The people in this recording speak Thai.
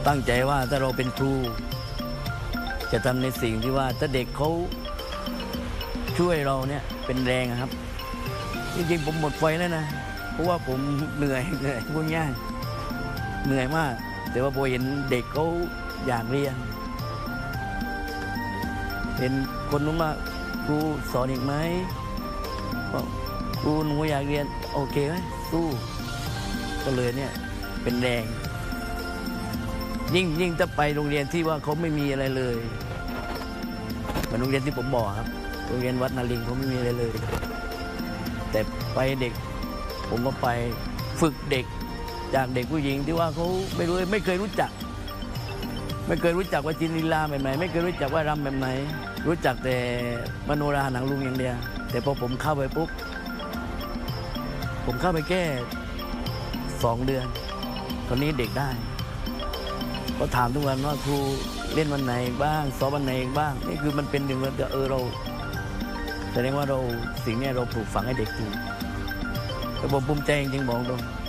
ตั้งใจว่าถ้าเราเป็นครูจะทำในสิ่งที่ว่าถ้าเด็กเขาช่วยเราเนี่ยเป็นแรงครับจริงๆผมหมดไฟแล้วนะเพราะว่าผมเหนื่อยพูดง่ายเหนื่อยมากแต่ว่าพอเห็นเด็กเขาอยากเรียนเห็นคนนู้นมาครูสอนอีกไหมครูหนูอยากเรียนโอเคไหมสู้ก็เลยเนี่ยเป็นแรงยิ่งจะไปโรงเรียนที่ว่าเขาไม่มีอะไรเลยเหมือนโรงเรียนที่ผมบอกครับโรงเรียนวัดนาลิงเขาไม่มีอะไรเลยแต่ไปเด็กผมก็ไปฝึกเด็กจากเด็กผู้หญิงที่ว่าเขาไม่เคยรู้จักว่าจินลีลาแบบไหนไม่เคยรู้จักว่ารำแบบไหนรู้จักแต่มโนราหนังลุงอย่างเดียวแต่พอผมเข้าไปปุ๊บผมเข้าไปแค่2 เดือนตอนนี้เด็กได้ก็ถามทุกวันว่าครูเล่นวันไหนบ้างสอนวันไหนบ้างนี่คือมันเป็นหนึ่งวันเราแสดงว่าเราสิ่งนี้เราปลูกฝังให้เด็กจริงแต่ผมภูมิใจจริงๆบอกตรง